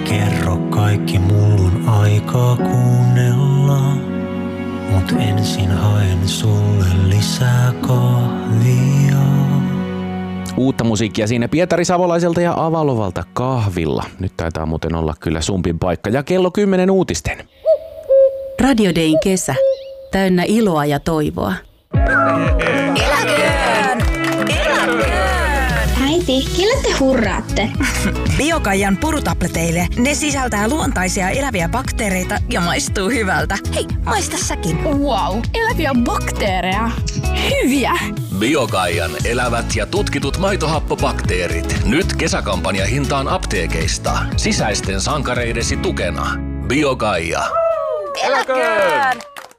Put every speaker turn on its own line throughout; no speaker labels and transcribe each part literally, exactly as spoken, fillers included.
Kerro kaikki, mullun aikaa kuunnella. Mut ensin haen sulle lisää kahvia.
Uutta musiikkia siinä Pietari Savolaiselta ja Avalovalta kahvilla. Nyt taitaa muuten olla kyllä sumpin paikka. Ja kello kymmenen uutisten.
Radio Dayn kesä. Täynnä iloa ja toivoa.
Eläköön! Eläköön!
Äiti, kelle te hurraatte?
Biokaijan purutableteille. Ne sisältää luontaisia eläviä bakteereita ja maistuu hyvältä. Hei, maista säkin.
Wow, eläviä bakteereja. Hyviä!
Biokaijan elävät ja tutkitut maitohappobakteerit. Nyt kesäkampanja hintaan apteekeista. Sisäisten sankareidesi tukena. Biokaija.
Eläköön!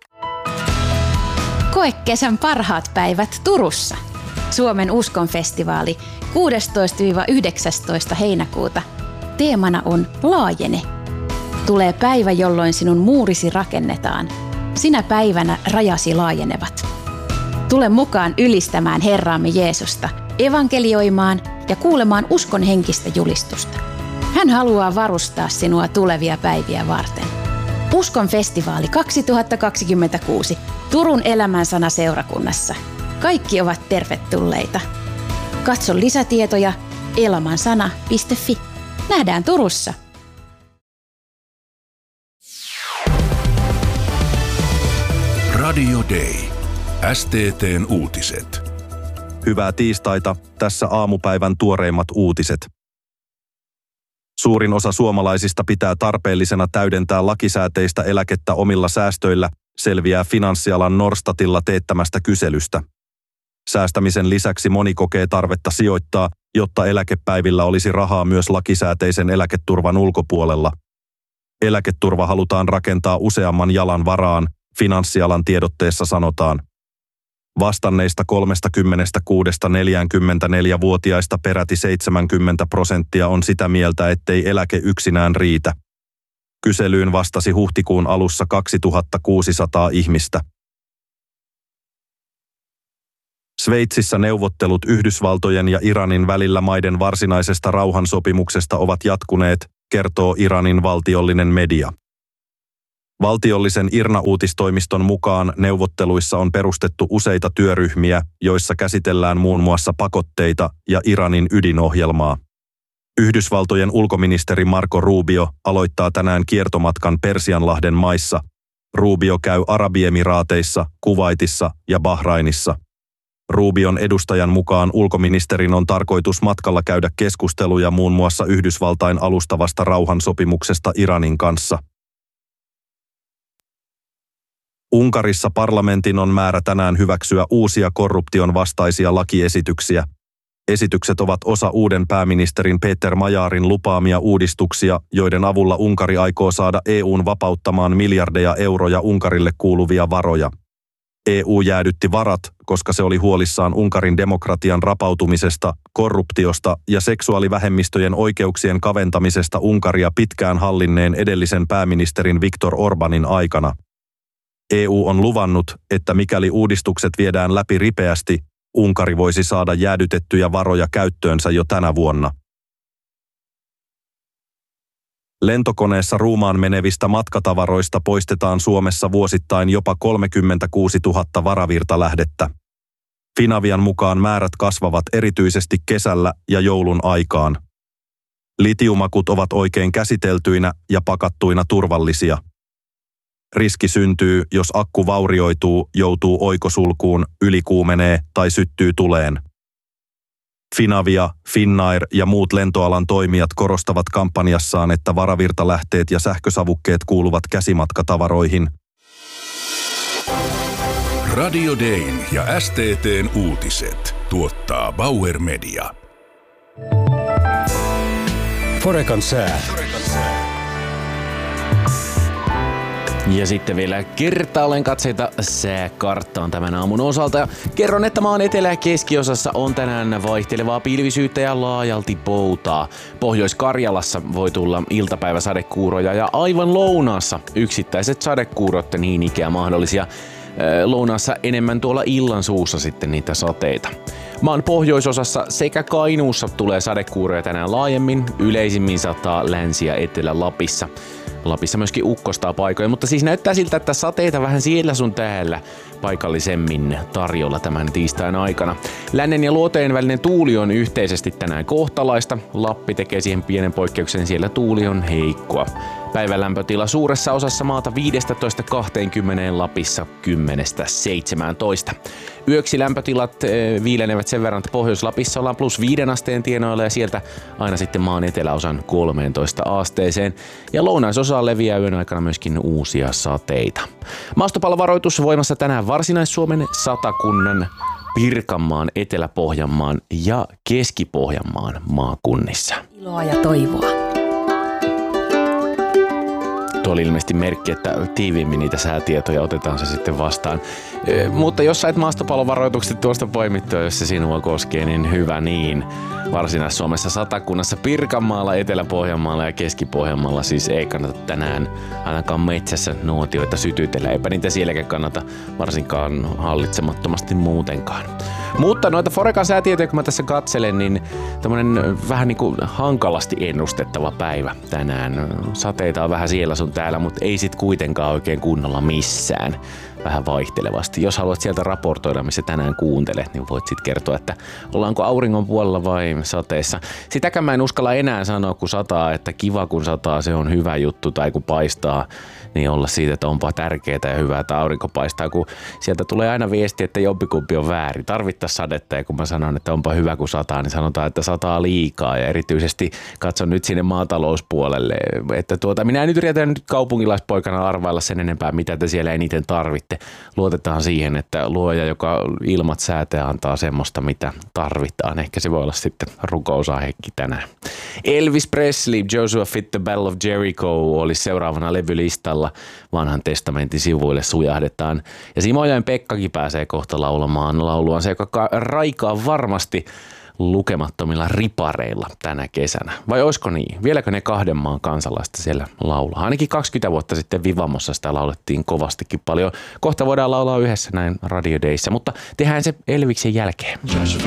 Koe kesän parhaat päivät Turussa. Suomen uskonfestivaali kuudestoista yhdeksästoista heinäkuuta. Teemana on Laajene. Tulee päivä, jolloin sinun muurisi rakennetaan. Sinä päivänä rajasi laajenevat. Tule mukaan ylistämään Herraamme Jeesusta, evankelioimaan ja kuulemaan uskon henkistä julistusta. Hän haluaa varustaa sinua tulevia päiviä varten. Uskon festivaali kaksituhattakaksikymmentäkuusi Turun Elämänsana seurakunnassa. Kaikki ovat tervetulleita. Katso lisätietoja elamansana piste fi. Nähdään Turussa.
Radio Day. S T T:n uutiset.
Hyvää tiistaita, tässä aamupäivän tuoreimmat uutiset. Suurin osa suomalaisista pitää tarpeellisena täydentää lakisääteistä eläkettä omilla säästöillä, selviää finanssialan Norstatilla teettämästä kyselystä. Säästämisen lisäksi moni kokee tarvetta sijoittaa, jotta eläkepäivillä olisi rahaa myös lakisääteisen eläketurvan ulkopuolella. Eläketurva halutaan rakentaa useamman jalan varaan, finanssialan tiedotteessa sanotaan. Vastanneista kolmekymmentäkuusi neljäkymmentäneljä-vuotiaista peräti seitsemänkymmentä prosenttia on sitä mieltä, ettei eläke yksinään riitä. Kyselyyn vastasi huhtikuun alussa kaksituhattakuusisataa ihmistä. Sveitsissä neuvottelut Yhdysvaltojen ja Iranin välillä maiden varsinaisesta rauhansopimuksesta ovat jatkuneet, kertoo Iranin valtiollinen media. Valtiollisen I R N A-uutistoimiston mukaan neuvotteluissa on perustettu useita työryhmiä, joissa käsitellään muun muassa pakotteita ja Iranin ydinohjelmaa. Yhdysvaltojen ulkoministeri Marco Rubio aloittaa tänään kiertomatkan Persianlahden maissa. Rubio käy Arabiemiraateissa, Kuwaitissa ja Bahrainissa. Rubion edustajan mukaan ulkoministerin on tarkoitus matkalla käydä keskusteluja muun muassa Yhdysvaltain alustavasta rauhansopimuksesta Iranin kanssa. Unkarissa parlamentin on määrä tänään hyväksyä uusia korruption vastaisia lakiesityksiä. Esitykset ovat osa uuden pääministerin Peter Majarin lupaamia uudistuksia, joiden avulla Unkari aikoo saada E U:n vapauttamaan miljardeja euroja Unkarille kuuluvia varoja. E U jäädytti varat, koska se oli huolissaan Unkarin demokratian rapautumisesta, korruptiosta ja seksuaalivähemmistöjen oikeuksien kaventamisesta Unkaria pitkään hallinneen edellisen pääministerin Viktor Orbanin aikana. E U on luvannut, että mikäli uudistukset viedään läpi ripeästi, Unkari voisi saada jäädytettyjä varoja käyttöönsä jo tänä vuonna. Lentokoneessa Ruumaan menevistä matkatavaroista poistetaan Suomessa vuosittain jopa kolmekymmentäkuusituhatta varavirtalähdettä. Finavian mukaan määrät kasvavat erityisesti kesällä ja joulun aikaan. Litiumakut ovat oikein käsiteltyinä ja pakattuina turvallisia. Riski syntyy, jos akku vaurioituu, joutuu oikosulkuun, ylikuumenee tai syttyy tuleen. Finavia, Finnair ja muut lentoalan toimijat korostavat kampanjassaan, että varavirtalähteet ja sähkösavukkeet kuuluvat käsimatkatavaroihin.
Radio Dayn ja S T T:n uutiset tuottaa Bauer Media.
Forekan sää.
Ja sitten vielä kertaalleen katseita sääkarttaan tämän aamun osalta. Kerron, että maan etelä- ja keskiosassa on tänään vaihtelevaa pilvisyyttä ja laajalti poutaa. Pohjois-Karjalassa voi tulla iltapäiväsadekuuroja ja aivan lounaassa yksittäiset sadekuurot niin ikään mahdollisia. Lounaassa enemmän tuolla illan suussa sitten niitä sateita. Maan pohjoisosassa sekä Kainuussa tulee sadekuuroja tänään laajemmin, yleisimmin sataa Länsi- ja Etelä-Lapissa. Lapissa myöskin ukkostaa paikoja, mutta siis näyttää siltä, että sateita vähän siellä sun täällä paikallisemmin tarjolla tämän tiistain aikana. Lännen ja luoteen välinen tuuli on yhteisesti tänään kohtalaista. Lappi tekee siihen pienen poikkeuksen, siellä tuuli on heikkoa. Päivän lämpötila suuressa osassa maata viisitoista kaksikymmentä, Lapissa kymmenestä seitsemääntoista. Yöksi lämpötilat e, viilenevät sen verran, että Pohjois-Lapissa ollaan plus viiden asteen tienoilla ja sieltä aina sitten maan eteläosan kolmeentoista asteeseen. Ja lounaisosaan leviää yön aikana myöskin uusia sateita. Maastopalovaroitus voimassa tänään Varsinais-Suomen, Satakunnan, Pirkanmaan, Etelä-Pohjanmaan ja Keski-Pohjanmaan maakunnissa.
Iloa ja toivoa.
Tuo oli ilmeisesti merkki, että tiiviimmin niitä säätietoja otetaan se sitten vastaan. E, mutta jos sait maastopalovaroitukset tuosta poimittua, jos se sinua koskee, niin hyvä niin. Varsinais-Suomessa, Satakunnassa, Pirkanmaalla, Etelä-Pohjanmaalla ja Keski-Pohjanmaalla siis ei kannata tänään ainakaan metsässä nuotioita sytytellä. Eipä niitä sielläkään kannata varsinkaan hallitsemattomasti muutenkaan. Mutta noita Forecan säätietoja, kun mä tässä katselen, niin tämmönen vähän niin kuin hankalasti ennustettava päivä tänään. Sateita on vähän siellä sun täällä, mutta ei sit kuitenkaan oikein kunnolla missään. Vähän vaihtelevasti. Jos haluat sieltä raportoida, missä tänään kuuntelet, niin voit sitten kertoa, että ollaanko auringon puolella vai sateessa. Sitäkään mä en uskalla enää sanoa, kun sataa, että kiva kun sataa, se on hyvä juttu, tai kun paistaa, niin olla siitä, että onpa tärkeää ja hyvää, että aurinko paistaa, kun sieltä tulee aina viesti, että jompikumpi on väärin. Tarvittaisiin sadetta, ja kun mä sanon, että onpa hyvä kun sataa, niin sanotaan, että sataa liikaa, ja erityisesti katson nyt sinne maatalouspuolelle, että tuota, minä en nyt yritä nyt kaupunkilaispoikana arvailla sen enempää, mitä te siellä eniten tarvitte. Luotetaan siihen, että luoja, joka ilmat säätää, antaa semmoista, mitä tarvitaan. Ehkä se voi olla sitten rukousaihekin tänään. Elvis Presley, Joshua Fit the Battle of Jericho oli seuraavana levylistalla. Vanhan testamentin sivuille sujahdetaan. Ja Simojoen Pekkakin pääsee kohta laulamaan lauluansa, joka raikaa varmasti lukemattomilla ripareilla tänä kesänä. Vai olisiko niin? Vieläkö ne kahden maan kansalaista siellä laulaa? Ainakin kaksikymmentä vuotta sitten Vivamossa sitä laulettiin kovastikin paljon. Kohta voidaan laulaa yhdessä näin Radio Dayssä, mutta tehdään se Elviksen jälkeen.